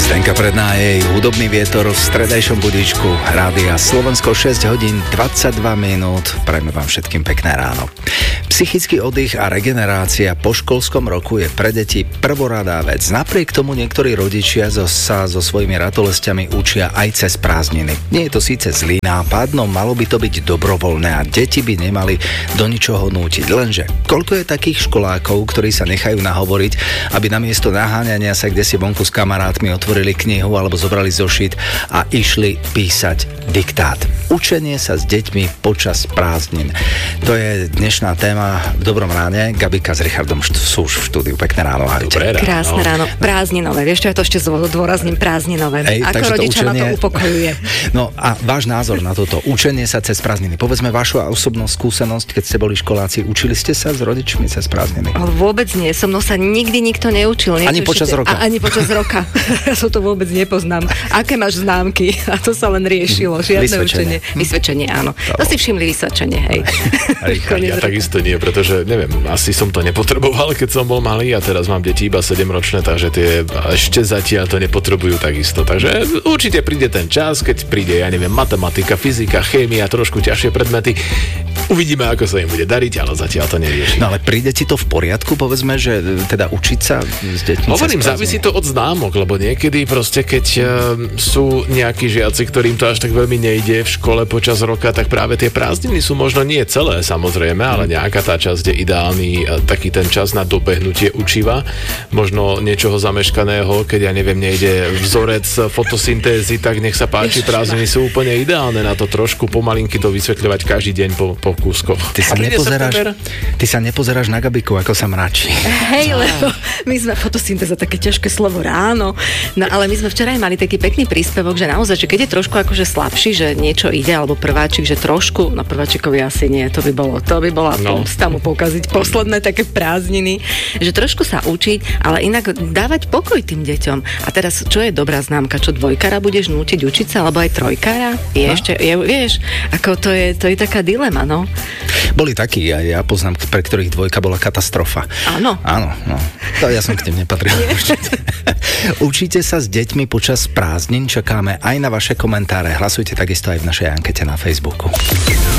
Zdenka Predná, jej hudobný vietor v stredajšom budíčku Rádia Slovensko, 6 hodín 22 minút. Prajme vám všetkým pekné ráno. Psychický oddych a regenerácia po školskom roku je pre deti prvoradá vec. Napriek tomu niektorí rodičia sa so svojimi ratolestiami učia aj cez prázdniny. Nie je to síce zlý nápad, no malo by to byť dobrovoľné a deti by nemali do ničoho nútiť. Lenže koľko je takých školákov, ktorí sa nechajú nahovoriť, aby namiesto naháňania sa kdesi vonku s kamarátmi otvorili knihu alebo zobrali zošit a išli písať diktát. Učenie sa s deťmi počas prázdnin. To je dnešná téma v Dobrom ráne. Gabika s Richardom sú už v štúdiu. Pekné ráno. Dobré ráno. Krásne ráno. Prázdninové. Vieš, ja to ešte zdôrazním prázdninové. Ako rodiča ma to upokojuje. No a váš názor na toto učenie sa cez prázdniny. Povedzme vašu osobnú skúsenosť, keď ste boli školáci. Učili ste sa s rodičmi cez prázdniny? Ale vôbec nie. So mnou sa nikdy nikto neučil. Ani počas roka. Ani počas roka. Ja to vôbec nepoznám. Aké máš známky? A to sa len riešilo. Žiadne učenie. Vysvedčenie, áno. To si všimli vysvedčenie, hej. Ja takisto nie, pretože neviem, asi som to nepotreboval, keď som bol malý a teraz mám deti iba 7-ročné, takže tie ešte zatiaľ to nepotrebujú takisto. Takže určite príde ten čas, keď príde, ja neviem, matematika, fyzika, chémia, trošku ťažšie predmety. Uvidíme, ako sa im bude dariť, ale zatiaľ to nerieši. No ale príde ti to v poriadku, povedzme, že teda učiť sa s deťmi? Hovorím, závisí to od známok, lebo niekedy proste, keď sú nejakí žiaci, ktorým to až tak veľmi nejde v škole počas roka, tak práve tie prázdniny sú možno nie celé, samozrejme, ale nejaká tá časť je ideálny taký ten čas na dobehnutie učiva. Možno niečoho zameškaného, keď ja neviem, nejde vzorec fotosyntézy, tak nech sa páči, prázdniny sú úplne ideálne na to trošku pomalinky to vysvetľovať každý deň po kúskoch. Ty sa nepozeráš na Gabiku, ako sa mračí. Hej, lebo my sme fotosyntéza, také ťažké slovo ráno. No ale my sme včera aj mali taký pekný príspevok, že naozaj, že keď je trošku akože slabší, že niečo ide, alebo prváčik, že trošku, no prváčikovi asi nie, to by bola pomsta mu pokaziť posledné také prázdniny, že trošku sa učiť, ale inak dávať pokoj tým deťom. A teraz, čo je dobrá známka? Čo dvojkára budeš nútiť učiť sa, alebo aj trojkára? Vieš, ako to je taká dilema, no. Boli takí, ja poznám, pre ktorých dvojka bola katastrofa. Áno. Áno, no. To ja som k tým nepatril. Učíte sa s deťmi počas prázdnin, čakáme aj na vaše komentáre. Hlasujte takisto aj v našej ankete na Facebooku.